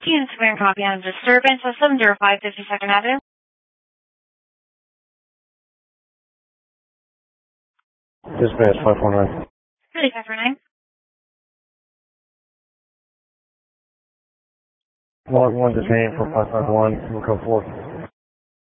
Unit Severe copy on disturbance at 705 52nd Avenue. Dispatch 549. 3549. Log 1 detained for 551, we'll go forth.